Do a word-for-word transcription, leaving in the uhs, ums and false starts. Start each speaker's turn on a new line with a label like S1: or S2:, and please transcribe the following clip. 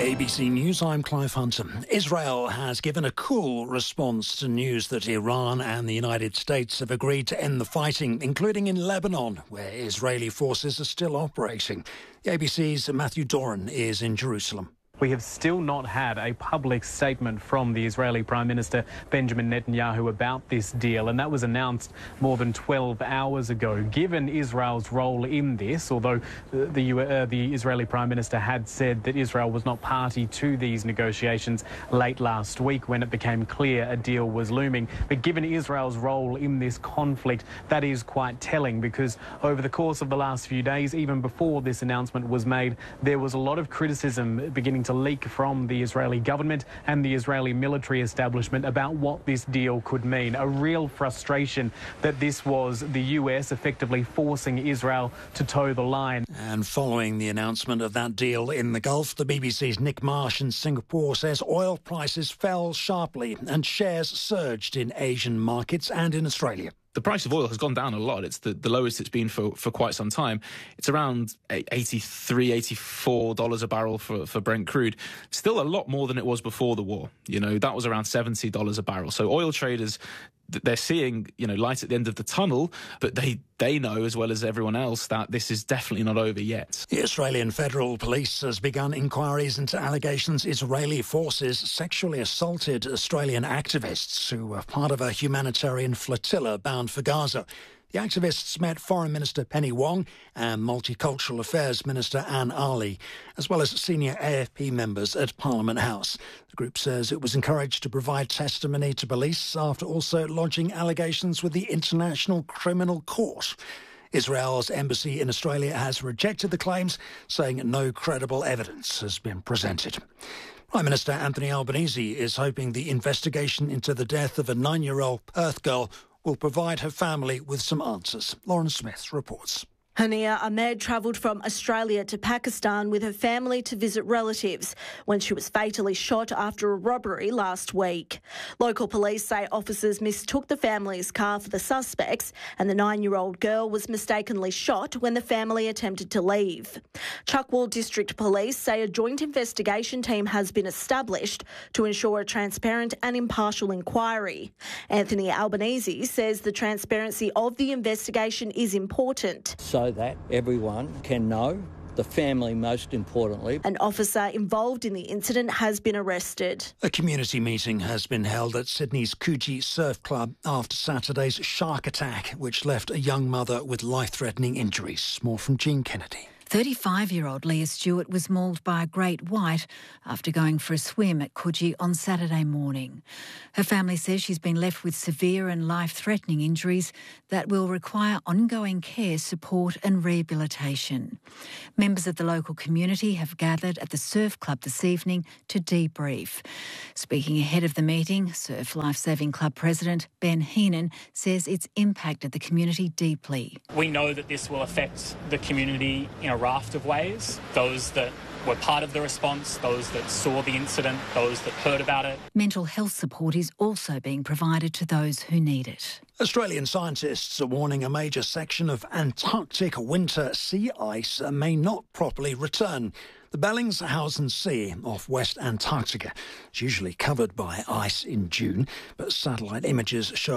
S1: A B C News, I'm Clive Hunter. Israel has given a cool response to news that Iran and the United States have agreed to end the fighting, including in Lebanon, where Israeli forces are still operating. The A B C's Matthew Doran is in Jerusalem.
S2: We have still not had a public statement from the Israeli Prime Minister Benjamin Netanyahu about this deal, and that was announced more than twelve hours ago. Given Israel's role in this, although the, uh, the Israeli Prime Minister had said that Israel was not party to these negotiations late last week when it became clear a deal was looming, but given Israel's role in this conflict, that is quite telling, because over the course of the last few days, even before this announcement was made, there was a lot of criticism beginning to leak from the Israeli government and the Israeli military establishment about what this deal could mean. A real frustration that this was the U S effectively forcing Israel to toe the line.
S1: And following the announcement of that deal in the Gulf, the B B C's Nick Marsh in Singapore says oil prices fell sharply and shares surged in Asian markets and in Australia.
S3: The price of oil has gone down a lot. It's the, the lowest it's been for, for quite some time. It's around eighty-three, eighty-four dollars a barrel for, for Brent crude. Still a lot more than it was before the war. You know, that was around seventy dollars a barrel. So oil traders, they're seeing, you know, light at the end of the tunnel, but they, they know as well as everyone else that this is definitely not over yet.
S1: The Australian Federal Police has begun inquiries into allegations Israeli forces sexually assaulted Australian activists who were part of a humanitarian flotilla bound for Gaza. The activists met Foreign Minister Penny Wong and Multicultural Affairs Minister Anne Ali, as well as senior A F P members at Parliament House. The group says it was encouraged to provide testimony to police after also lodging allegations with the International Criminal Court. Israel's embassy in Australia has rejected the claims, saying no credible evidence has been presented. Prime Minister Anthony Albanese is hoping the investigation into the death of a nine-year-old Perth girl will provide her family with some answers. Lauren Smith reports.
S4: Hania Ahmed travelled from Australia to Pakistan with her family to visit relatives when she was fatally shot after a robbery last week. Local police say officers mistook the family's car for the suspects, and the nine-year-old girl was mistakenly shot when the family attempted to leave. Chuckwell District Police say a joint investigation team has been established to ensure a transparent and impartial inquiry. Anthony Albanese says the transparency of the investigation is important.
S5: So that everyone can know, the family most importantly.
S4: An officer involved in the incident has been arrested.
S1: A community meeting has been held at Sydney's Coogee Surf Club after Saturday's shark attack, which left a young mother with life-threatening injuries. More from Jean Kennedy.
S6: thirty-five-year-old Leah Stewart was mauled by a great white after going for a swim at Coogee on Saturday morning. Her family says she's been left with severe and life-threatening injuries that will require ongoing care, support and rehabilitation. Members of the local community have gathered at the Surf Club this evening to debrief. Speaking ahead of the meeting, Surf Lifesaving Club President Ben Heenan says it's impacted the community deeply.
S7: We know that this will affect the community in a raft of ways. Those that were part of the response, those that saw the incident, those that heard about it.
S6: Mental health support is also being provided to those who need it.
S1: Australian scientists are warning a major section of Antarctic winter sea ice may not properly return. The Bellingshausen Sea off West Antarctica is usually covered by ice in June, but satellite images show